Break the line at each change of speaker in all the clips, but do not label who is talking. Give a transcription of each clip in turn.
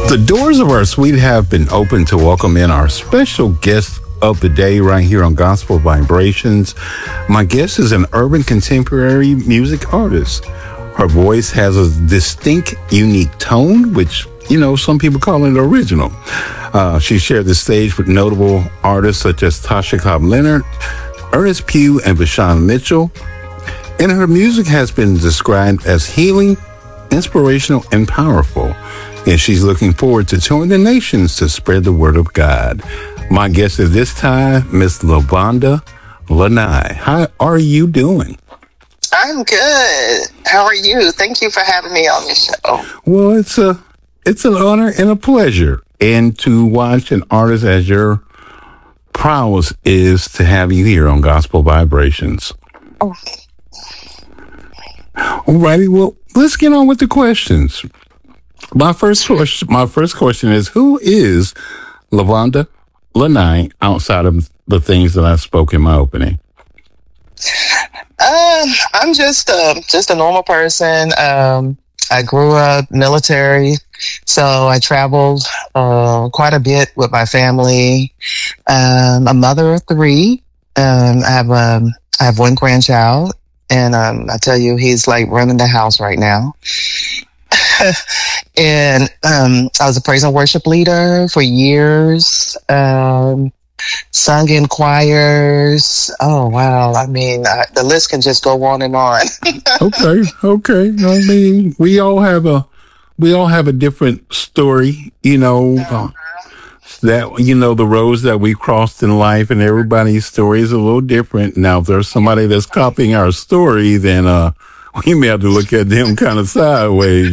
The doors of our suite have been opened to welcome in our special guest of the day right here on Gospel Vibrations. My guest is an urban contemporary music artist. Her voice has a distinct, unique tone, which, some people call it original. She shared the stage with notable artists such as Tasha Cobb Leonard, Ernest Pugh, and Vashawn Mitchell. And her music has been described as healing, inspirational, and powerful. And she's looking forward to touring the nations to spread the word of God. My guest at this time, Miss LaVonda Lanai. How are you doing?
I'm good. How are you? Thank you for having me on your show.
Well, it's an honor and a pleasure. And to watch an artist as your prowess is to have you here on Gospel Vibrations.
Oh.
Alrighty, well, let's get on with the questions. My first question is, who is LaVonda Lanai outside of the things that I spoke in my opening?
I'm just a normal person. I grew up military, so I traveled quite a bit with my family. A mother of three. I have one grandchild, and I tell you, he's like running the house right now. And I was a praise and worship leader for years. Sung in choirs. Oh wow! I mean, the list can just go on and on.
Okay. I mean, we all have a different story, that the roads that we crossed in life, and everybody's story is a little different. Now, if there's somebody that's copying our story, then we may have to look at them kind of sideways,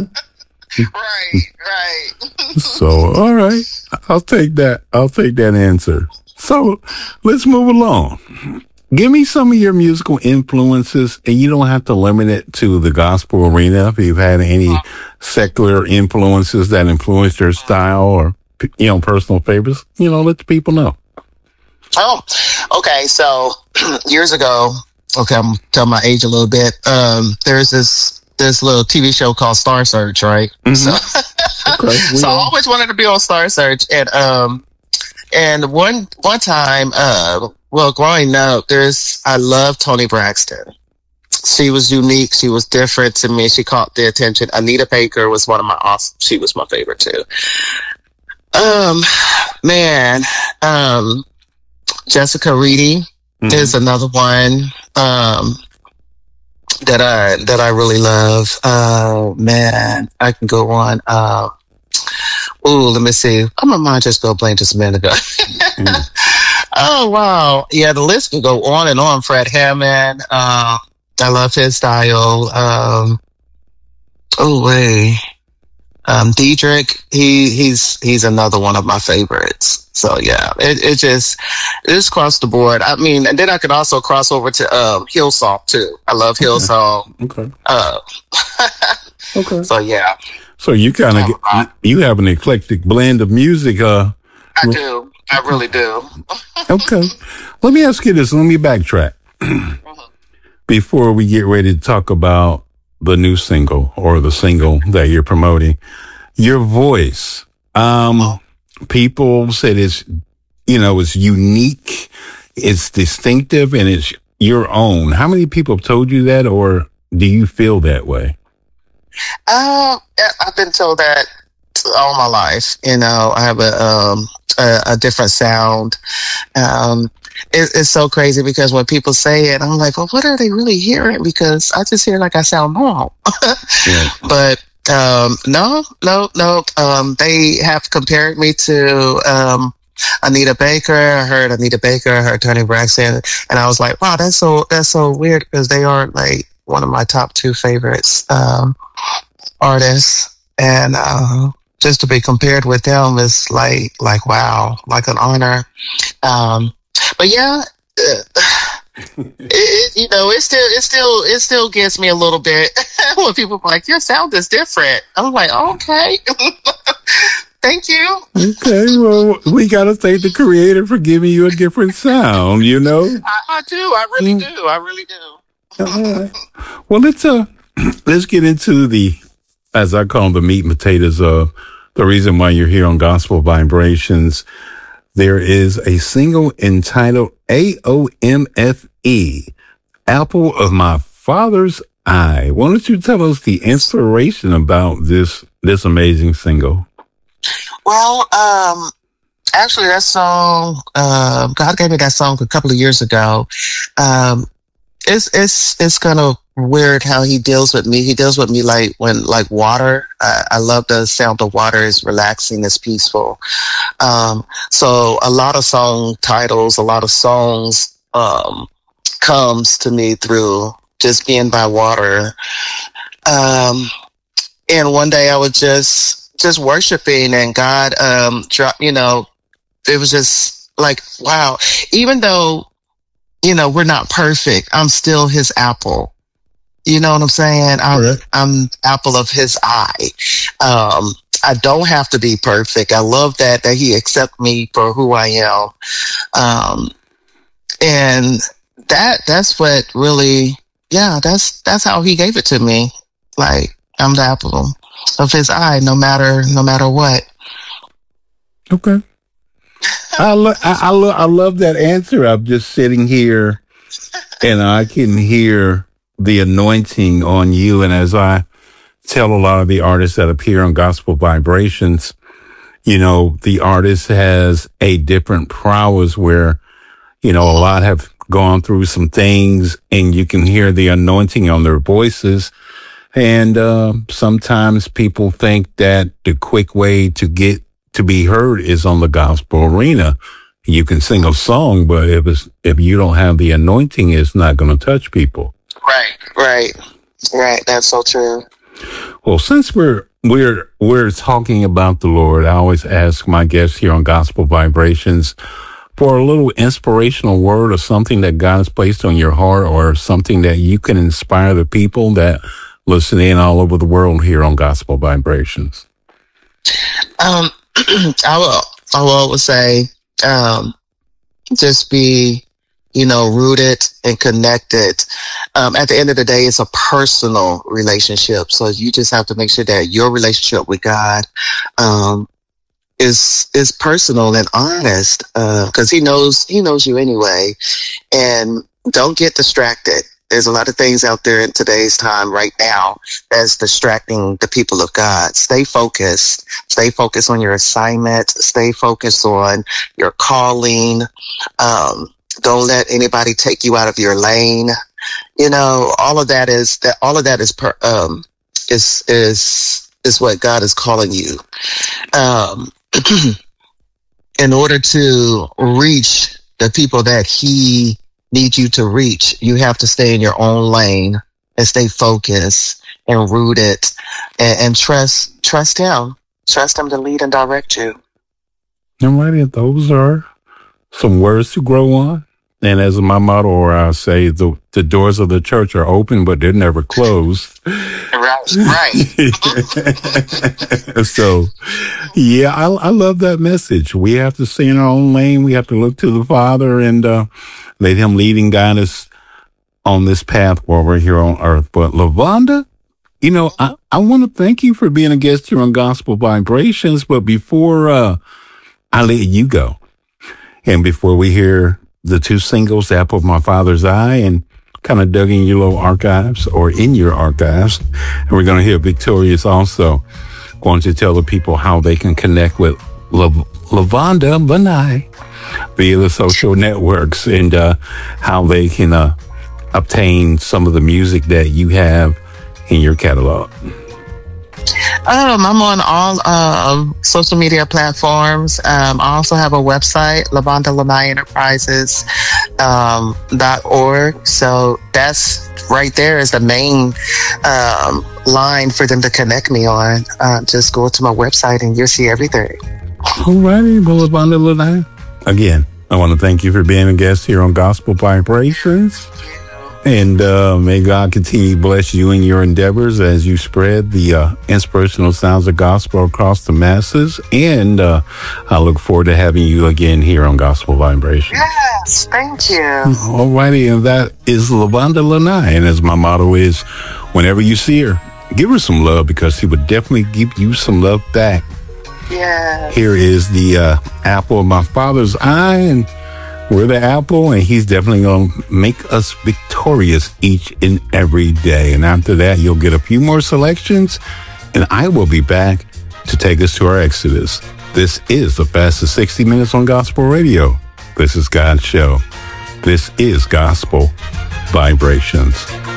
Right.
So, all right. I'll take that answer. So, let's move along. Give me some of your musical influences, and you don't have to limit it to the gospel arena. If you've had any secular influences that influenced your style or, personal favorites, let the people know.
Oh, okay. So, years ago, okay, I'm telling my age a little bit. There's this little TV show called Star Search, right?
Mm-hmm.
So I always wanted to be on Star Search, and one time, growing up, I love Toni Braxton. She was unique. She was different to me. She caught the attention. Anita Baker was she was my favorite too. Jessica Reedy is another one. That I really love. Oh man, I can go on. Let me see. My mind just go blank just a minute ago. Oh wow, yeah, the list can go on and on. Fred Hammond. I love his style. Diedrich. He's another one of my favorites. So yeah, it just across the board. I mean, and then I could also cross over to Hillsong too. I love Hillsong.
Okay. Okay.
So yeah.
So you you have an eclectic blend of music.
I do. I really do.
Okay. Let me ask you this. Let me backtrack before we get ready to talk about the new single or the single that you're promoting. Your voice. People said it's unique, it's distinctive, and it's your own. How many people have told you that, or do you feel that way?
I've been told that all my life. I have a different sound. It's so crazy because when people say it, I'm like, well, what are they really hearing? Because I just hear like I sound normal.
Yeah.
But no. They have compared me to Anita Baker. I heard Anita Baker, I heard Toni Braxton, and I was like, wow, that's so weird because they are like one of my top two favorites artists, and just to be compared with them is like wow, like an honor. But yeah. It still gets me a little bit when people are like, your sound is different. I'm like, okay. Thank you.
Okay, well, we got to thank the creator for giving you a different sound,
I do. I really do.
All right. Well, let's get into the, as I call them, the meat and potatoes of the reason why you're here on Gospel Vibrations. There is a single entitled AOMFE, Apple of My Father's Eye. Why don't you tell us the inspiration about this amazing single?
Well, actually, that song, God gave me that song a couple of years ago. It's kind of weird how he deals with me. He deals with me like water. I love the sound of water. It's relaxing. It's peaceful. So a lot of song titles, a lot of songs, comes to me through just being by water. And one day I was just worshiping, and God, it was just like, wow, even though, we're not perfect, I'm still his apple. You know what I'm saying? I'm apple of his eye. I don't have to be perfect. I love that he accepts me for who I am. And that's what really, that's how he gave it to me. Like, I'm the apple of his eye, no matter what.
Okay. I love that answer. I'm just sitting here and I can hear the anointing on you. And as I tell a lot of the artists that appear on Gospel Vibrations, the artist has a different prowess where, a lot have gone through some things and you can hear the anointing on their voices. And sometimes people think that the quick way to get to be heard is on the gospel arena. You can sing a song, but if you don't have the anointing, it's not going to touch people.
Right. That's so true.
Well, since we're talking about the Lord, I always ask my guests here on Gospel Vibrations for a little inspirational word or something that God has placed on your heart, or something that you can inspire the people that listen in all over the world here on Gospel Vibrations.
I will always say, just be, rooted and connected. At the end of the day, it's a personal relationship. So you just have to make sure that your relationship with God, is personal and honest, cause he knows you anyway. And don't get distracted. There's a lot of things out there in today's time right now that's distracting the people of God. Stay focused. Stay focused on your assignment. Stay focused on your calling. Don't let anybody take you out of your lane. All of that is what God is calling you. In order to reach the people that he need you to reach, you have to stay in your own lane and stay focused and rooted and trust him. Trust him to lead and direct you.
Alrighty, those are some words to grow on. And as my motto, or I say, the doors of the church are open, but they're never closed.
Right.
So, I love that message. We have to stay in our own lane. We have to look to the Father and let him lead and guide us on this path while we're here on earth. But LaVonda, I want to thank you for being a guest here on Gospel Vibrations. But before I let you go, and before we hear the two singles, Apple of My Father's Eye, and kind of dug in your little archives, or in your archives, and we're going to hear Victorious also, going to tell the people how they can connect with LaVonda Lanai via the social networks, and how they can obtain some of the music that you have in your catalog.
I'm on all social media platforms. I also have a website, LaVondaLanai.org. So that's right there is the main line for them to connect me on. Just go to my website and you'll see everything.
All righty, LaVonda Lanai. Again, I want to thank you for being a guest here on Gospel Vibrations. And may God continue to bless you in your endeavors as you spread the inspirational sounds of gospel across the masses. And I look forward to having you again here on Gospel Vibrations.
Yes, thank you.
All righty, and that is LaVonda Lanai. And as my motto is, whenever you see her, give her some love, because she would definitely give you some love back.
Yeah.
Here is the apple of my father's eye, and we're the apple, and he's definitely going to make us victorious each and every day. And after that, you'll get a few more selections, and I will be back to take us to our Exodus. This is the fastest 60 minutes on gospel radio. This is God's show. This is Gospel Vibrations.